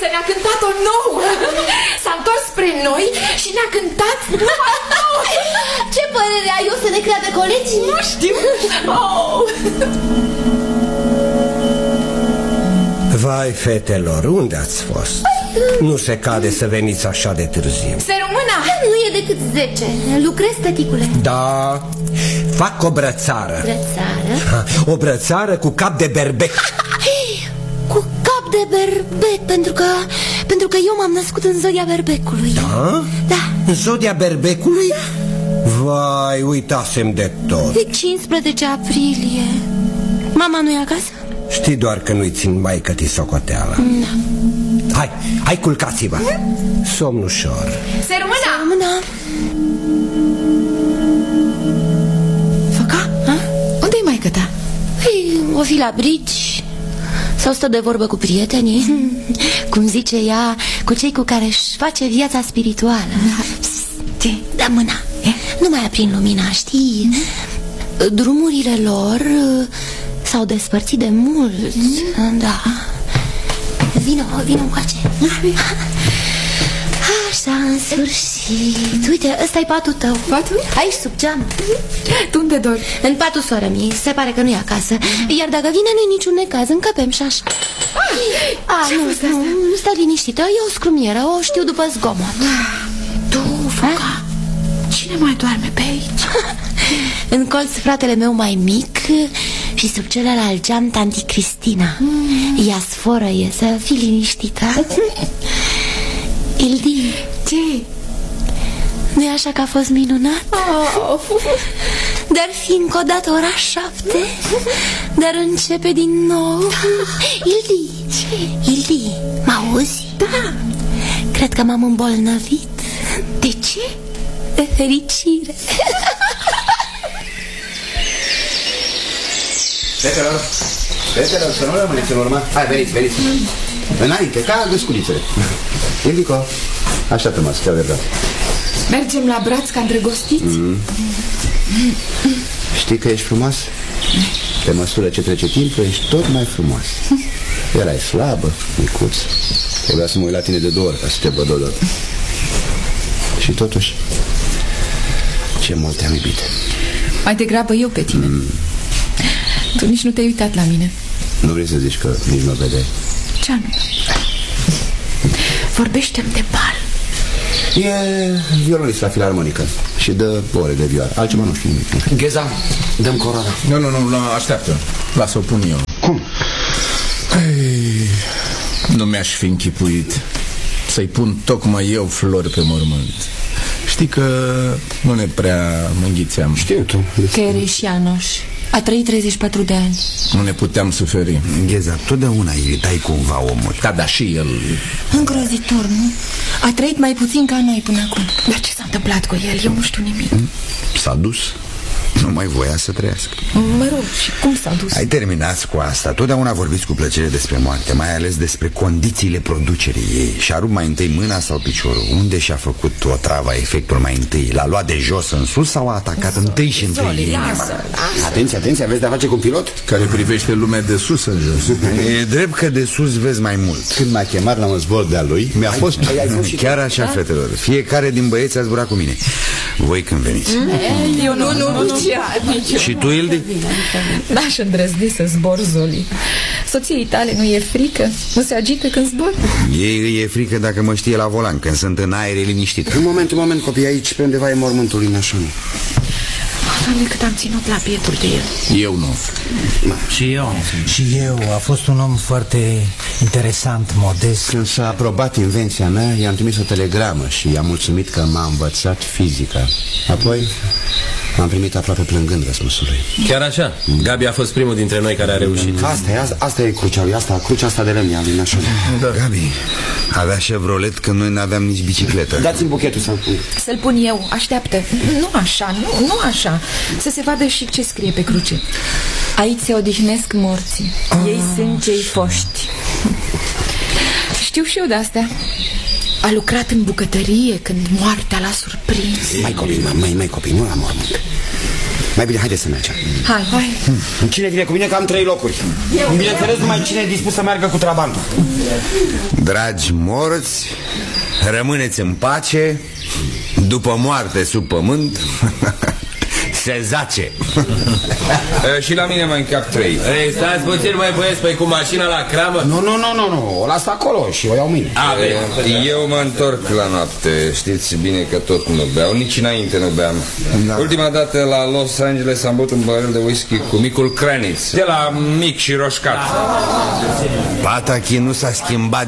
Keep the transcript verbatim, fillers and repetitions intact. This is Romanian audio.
ne-a cântat o nouă. S-a întors spre noi și ne-a cântat numai nouă. Ce părere ai? O să ne creadă colegii? Nu știu. Oh. Vai, fetelor, unde ați fost? Nu se cade să veniți așa de târziu. Se rămână. Nu e decât zece. Lucrez, tăticule. Da, fac o brățară. Brățară? O brățară cu cap de berbec. Cu cap de berbec, pentru că Pentru că eu m-am născut în zodia berbecului. Da? Da. În zodia berbecului? Da. Vai, uitasem de tot. De cincisprezece aprilie. Mama nu e acasă? Știi doar că nu-i țin maică-tii socoteala. Da. Hai, hai culcați-vă. Somn ușor. Se rămână. Se rămână. Făca? Ha? Unde-i maică-ta? Păi, o fi la bridge sau stă de vorbă cu prietenii. Cum zice ea, cu cei cu care își face viața spirituală. Ce? Da mâna. Nu mai aprind lumina, știi? Drumurile lor s-au despărțit de mult. Da. Vino, vino încoace. Așa, în sfârșit. Uite, ăsta-i patul tău. Patul? Aici, sub geam. Tu unde dormi? În patul soră-mii, se pare că nu e acasă. Iar dacă vine, nu-i niciun necaz, încăpem și așa. A, ce-a nu, fost nu, asta? nu, stai liniștită, e o scrumieră, o știu după zgomot. Tu, Făca, cine mai doarme pe aici? În colț fratele meu mai mic și sub celălalt geam tanti Cristina. mm. Ea sforă e, să fii liniștită. Ildi, Ce? nu e așa că a fost minunat? Oh. Dar fi încă o dată ora șapte. Dar începe din nou. Ildi, Ce? Ildi, m-auzi? Da. Cred că m-am îmbolnăvit. De ce? De fericire. Fetelor, fetelor, să nu rămâneți în urmă. Hai, veniți, veniți. Înainte, ca găsculițele. Indico, așteaptă-mă, să te avertă. Mergem la braț ca îndrăgostiți? mm. Știi că ești frumos? Pe măsură ce trece timpul, ești tot mai frumos. Erai slabă, micuț. Trebuia să mă uit la tine de două ori ca să te văd odată. Și totuși, ce mult te-am iubit. Mai degrabă eu pe tine. mm. Tu nici nu te-ai uitat la mine. Nu vrei să zici că nici mă vedeai? Ce anume? Vorbește-mi de bal. E violonist la filarmonică și dă ore de vioară. Altceva nu știu nimic. Gheza, dăm coroana. Nu, nu, nu, așteaptă. Lasă-o pun eu. Cum? Ei, nu mi-aș fi închipuit să-i pun tocmai eu flori pe mormânt. Știi că nu ne prea mă înghițeam. Știu tu. Că eres Ianoș. A trăit treizeci și patru de ani. Nu ne puteam suferi. Gheza, totdeauna iritai cumva omul. Da, da, și el. Îngrozitor, nu? A trăit mai puțin ca noi până acum. Dar ce s-a întâmplat cu el? Eu nu știu nimic. S-a dus. Nu mai voia să trăiască. Mă rog, și cum s-a dus? Ai terminat cu asta. Totdeauna vorbiți cu plăcere despre moarte, mai ales despre condițiile producerii ei. Și-a rupt mai întâi mâna sau piciorul? Unde și-a făcut o travă efectul mai întâi? L-a luat de jos în sus sau a atacat întâi și întâi inima? Atenție, atenție, aveți de-a face cu un pilot? Care privește lumea de sus în jos. E drept că de sus vezi mai mult. Când m-a chemat la un zbor de-a lui, mi-a fost... Chiar așa, fetelor. Fiecare din băieți a zburat cu mine. Voi când veniți? Eu nu, nu, nu, și tu, Ildi? N-aș îndrăzni să zbor, Zoli. Soției tale nu e frică? Nu se agită când zbor? Ei îi e frică dacă mă știe la volan, când sunt în aer, e liniștit. Un moment, un moment, copii, aici pe undeva e mormântul lui Nașanu. Doamne, cât am ținut la pietul de el. Eu nu. Și eu. Și eu, a fost un om foarte interesant, modest. Când s-a aprobat invenția mea, i-am trimis o telegramă și i-am mulțumit că m-a învățat fizica. Apoi am primit aproape plângând răspunsul lui. Chiar așa? Gabi a fost primul dintre noi care a reușit. Asta e, asta, asta e crucea lui, asta, crucea asta de lemn, lui Nașanu. Da. Gabi avea Chevrolet când noi n-aveam nici bicicletă. Dați-mi buchetul să-l pun. Să-l pun eu, așteaptă. Nu așa, nu, nu așa. Să se vadă și ce scrie pe cruce. Aici se odihnesc morții. Ei sunt cei foști. Știu și eu de astea. A lucrat în bucătărie când moartea l-a surprins. Mai copii, mai, mai copii, nu la mormânt. Mai bine, haideți să mergem. Hai, hai. Hmm. Cine vine cu mine, că am trei locuri. Bineînțeles, numai cine e dispus să meargă cu trabantul. Dragi morți, rămâneți în pace. După moarte sub pământ se zace. E, și la mine mai încap trei. Ei, stați puțin, mai băieți, păi cu mașina la cramă? Nu, nu, nu, nu, nu, o las acolo și o iau mâine. A, e, Eu mă întorc la noapte. Știți bine că tot nu beau. Nici înainte nu beam. Da. Ultima dată la Los Angeles am băut un barel de whisky cu micul Kranitz, de la mic și roșcat. Pataki nu s-a schimbat